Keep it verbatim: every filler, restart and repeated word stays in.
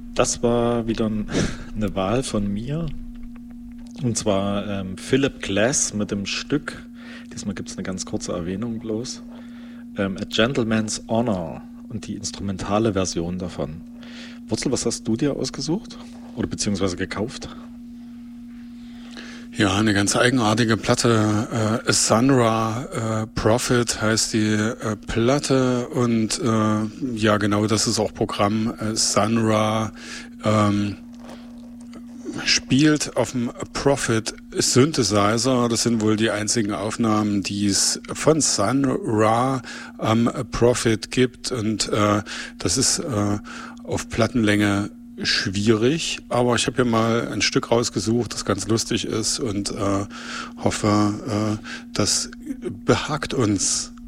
Das war wieder ein- eine Wahl von mir. Und zwar ähm, Philip Glass mit dem Stück. Diesmal gibt es eine ganz kurze Erwähnung bloß. Ähm, A Gentleman's Honor und die instrumentale Version davon. Wurzel, was hast du dir ausgesucht? Oder beziehungsweise gekauft? Ja, eine ganz eigenartige Platte. Äh, Sun Ra äh, Prophet heißt die äh, Platte und äh, ja, genau, das ist auch Programm. Äh, Sun Ra ähm, spielt auf dem Prophet Synthesizer. Das sind wohl die einzigen Aufnahmen, die es von Sun Ra am Prophet gibt und äh, das ist äh, auf Plattenlänge schwierig, aber ich habe hier mal ein Stück rausgesucht, das ganz lustig ist und äh, hoffe, äh, das behagt uns.